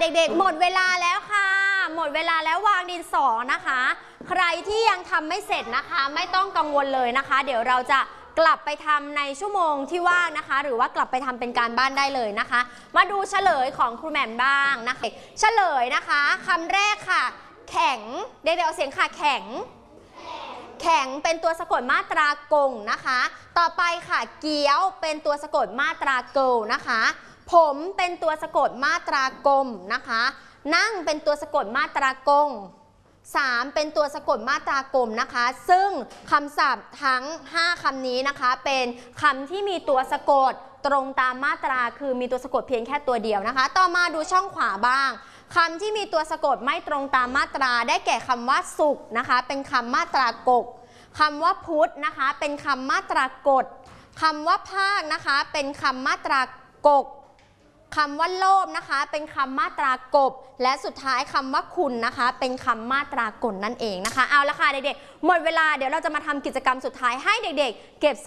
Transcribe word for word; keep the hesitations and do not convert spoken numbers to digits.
เด็กๆหมดเวลาแล้วค่ะหมดเวลาแล้ววางดินสอนะคะใครที่ยังทำไม่เสร็จนะคะไม่ต้องกังวลเลยนะคะเดี๋ยวเราจะกลับไปทำในชั่วโมงที่ว่างนะคะหรือว่ากลับไปทำเป็นการบ้านได้เลยนะคะมาดูเฉลยของครูแหม่มบ้างนะคะเฉลยนะคะคำแรกค่ะแข็งเดี๋ยวเอาเสียงค่ะแข็งแข็งเป็นตัวสะกดมาตรากงนะคะต่อไปค่ะเกี๊ยวเป็นตัวสะกดมาตราเกิลนะคะผมเป็นตัวสะกดมาตรากลมนะคะนั่งเป็นตัวสะกดมาตรากงสามเป็นตัวสะกดมาตรากลมนะคะซึ่งคำศัพท์ทั้งห้าคำนี้นะคะเป็นคำที่มีตัวสะกดตรงตามมาตราคือมีตัวสะกดเพียงแค่ตัวเดียวนะคะต่อมาดูช่องขวาบ้างคำที่มีตัวสะกดไม่ตรงตามมาตราได้แก่คำว่าสุขนะคะเป็นคำมาตรากกคำว่าพุทธนะคะเป็นคำมาตรากฎคำว่าภาคนะคะเป็นคำมาตรากกคำว่าโลภนะคะเป็นคำมาตรากบและสุดท้ายคำว่าคุณนะคะเป็นคำมาตรากลนั่นเองนะคะเอาละค่ะเด็กๆหมดเวลาเดี๋ยวเราจะมาทำกิจกรรมสุดท้ายให้เด็กๆเก็บ